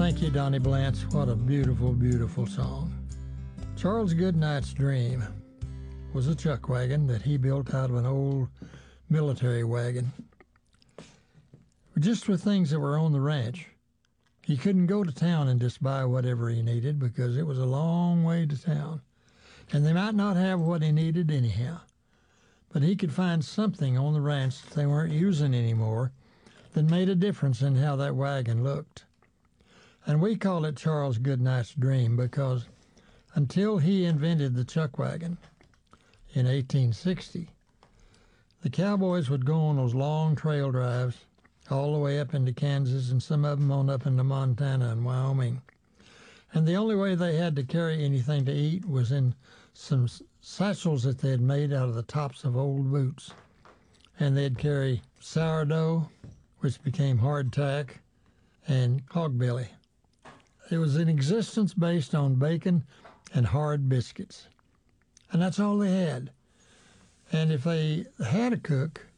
Thank you, Donnie Blantz. What a beautiful, beautiful song. Charles Goodnight's dream was a chuck wagon that he built out of an old military wagon, just with things that were on the ranch. He couldn't go to town and just buy whatever he needed because it was a long way to town, and they might not have what he needed anyhow. But he could find something on the ranch that they weren't using anymore that made a difference in how that wagon looked. And we call it Charles Goodnight's dream because until he invented the chuck wagon in 1860, the cowboys would go on those long trail drives all the way up into Kansas and some of them on up into Montana and Wyoming. And the only way they had to carry anything to eat was in some satchels that they had made out of the tops of old boots. And they'd carry sourdough, which became hardtack, and hog belly. It was an existence based on bacon and hard biscuits. And that's all they had. And if they had a cook,